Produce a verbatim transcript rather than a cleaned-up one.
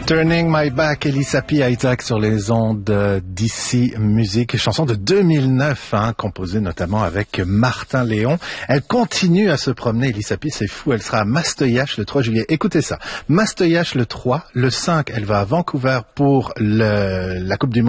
Turning My Back, Elissa P. Isaac sur les ondes d'ici Musique, chanson de deux mille neuf, hein, composée notamment avec Martin Léon. Elle continue à se promener, Elissa P, c'est fou, elle sera à Mastoyache le trois juillet. Écoutez ça, Mastoyache le trois, le cinq, elle va à Vancouver pour le, la Coupe du Monde